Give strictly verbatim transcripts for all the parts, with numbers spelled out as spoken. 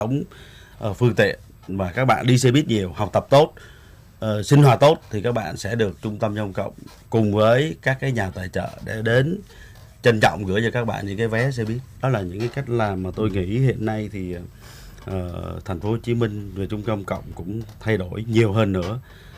thống uh, phương tiện và các bạn đi xe buýt nhiều, học tập tốt, uh, sinh hoạt tốt thì các bạn sẽ được trung tâm giao thông công cộng cùng với các cái nhà tài trợ để đến trân trọng gửi cho các bạn những cái vé xe buýt. Đó là những cái cách làm mà tôi nghĩ hiện nay thì uh, thành phố Hồ Chí Minh về trung tâm công cộng cũng thay đổi nhiều hơn nữa.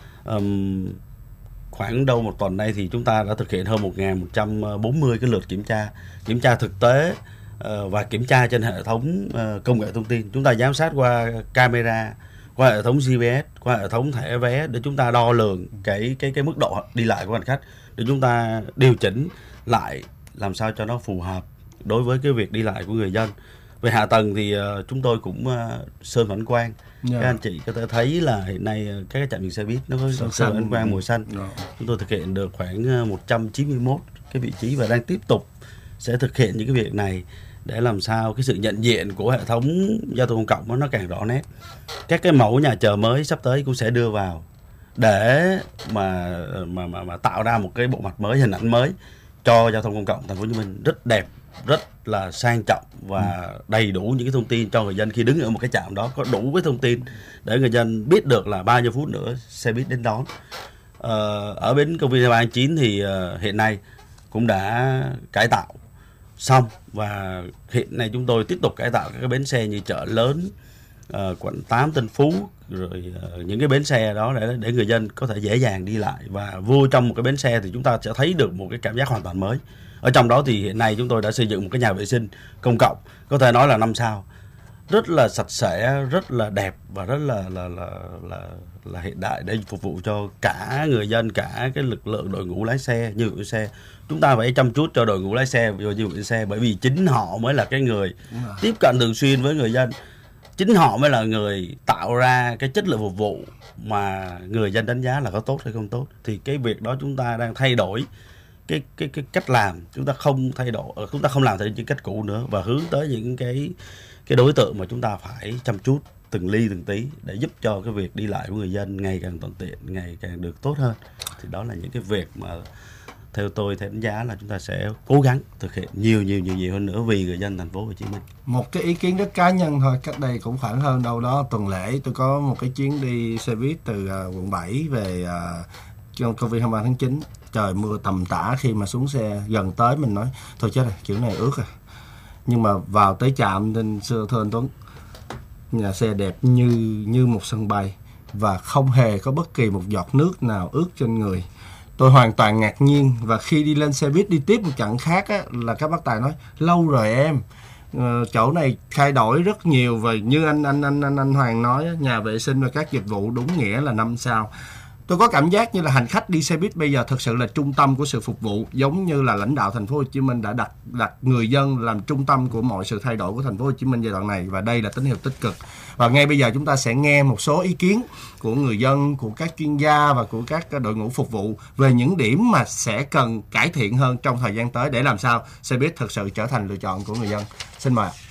Um, khoảng đâu một tuần nay thì chúng ta đã thực hiện hơn một nghìn một trăm bốn mươi cái lượt kiểm tra, kiểm tra thực tế uh, và kiểm tra trên hệ thống uh, công nghệ thông tin. Chúng ta giám sát qua camera, qua hệ thống giê pê ét, qua hệ thống thẻ vé để chúng ta đo lường cái cái cái mức độ đi lại của hành khách, để chúng ta điều chỉnh lại làm sao cho nó phù hợp đối với cái việc đi lại của người dân. Về hạ tầng thì uh, chúng tôi cũng uh, sơn phản quang. Yeah. Các anh chị có thể thấy là hiện nay các cái trạm dừng xe buýt nó có sơn phản quang màu xanh. Yeah. Chúng tôi thực hiện được khoảng một trăm chín mươi mốt cái vị trí và đang tiếp tục sẽ thực hiện những cái việc này để làm sao cái sự nhận diện của hệ thống giao thông công cộng nó càng rõ nét. Các cái mẫu nhà chờ mới sắp tới cũng sẽ đưa vào để mà mà mà, mà tạo ra một cái bộ mặt mới, hình ảnh mới cho giao thông công cộng thành phố Hồ Chí Minh rất đẹp, rất là sang trọng và đầy đủ những cái thông tin cho người dân. Khi đứng ở một cái trạm đó có đủ cái thông tin để người dân biết được là bao nhiêu phút nữa xe buýt đến đón. Ờ, ở bến công viên ba tháng chín thì uh, hiện nay cũng đã cải tạo xong và hiện nay chúng tôi tiếp tục cải tạo các cái bến xe như chợ lớn, uh, quận tám, Tân Phú, rồi uh, những cái bến xe đó để để người dân có thể dễ dàng đi lại, và vô trong một cái bến xe thì chúng ta sẽ thấy được một cái cảm giác hoàn toàn mới. Ở trong đó thì hiện nay chúng tôi đã xây dựng một cái nhà vệ sinh công cộng có thể nói là năm sao, rất là sạch sẽ, rất là đẹp và rất là là là là, là hiện đại để phục vụ cho cả người dân, cả cái lực lượng đội ngũ lái xe, như vụ xe. Chúng ta phải chăm chút cho đội ngũ lái xe và như vụ xe, bởi vì chính họ mới là cái người tiếp cận thường xuyên với người dân, chính họ mới là người tạo ra cái chất lượng phục vụ mà người dân đánh giá là có tốt hay không tốt. Thì cái việc đó chúng ta đang thay đổi cái cái cái cách làm, chúng ta không thay đổi, chúng ta không làm theo những cách cũ nữa và hướng tới những cái cái đối tượng mà chúng ta phải chăm chút từng ly từng tí để giúp cho cái việc đi lại của người dân ngày càng thuận tiện, ngày càng được tốt hơn. Thì đó là những cái việc mà theo tôi theo đánh giá là chúng ta sẽ cố gắng thực hiện nhiều nhiều nhiều nhiều hơn nữa vì người dân thành phố Hồ Chí Minh. Một cái ý kiến rất cá nhân thôi, cách đây cũng khoảng hơn đâu đó tuần lễ tôi có một cái chuyến đi xe buýt từ uh, quận bảy về uh, công viên hai mươi ba tháng chín. Trời mưa tầm tã, khi mà xuống xe gần tới mình nói thôi chết rồi, kiểu này ướt à. Nhưng mà vào tới trạm nên thưa anh Tuấn, nhà xe đẹp như như một sân bay và không hề có bất kỳ một giọt nước nào ướt trên người. Tôi hoàn toàn ngạc nhiên, và khi đi lên xe buýt đi tiếp một chặng khác á, là các bác tài nói lâu rồi em, ờ, chỗ này thay đổi rất nhiều, và như anh anh anh anh, anh Hoàng nói, nhà vệ sinh và các dịch vụ đúng nghĩa là năm sao. Tôi có cảm giác như là hành khách đi xe buýt bây giờ thực sự là trung tâm của sự phục vụ, giống như là lãnh đạo thành phố Hồ Chí Minh đã đặt đặt người dân làm trung tâm của mọi sự thay đổi của thành phố Hồ Chí Minh giai đoạn này, và đây là tín hiệu tích cực. Và ngay bây giờ chúng ta sẽ nghe một số ý kiến của người dân, của các chuyên gia và của các đội ngũ phục vụ về những điểm mà sẽ cần cải thiện hơn trong thời gian tới để làm sao xe buýt thực sự trở thành lựa chọn của người dân. Xin mời.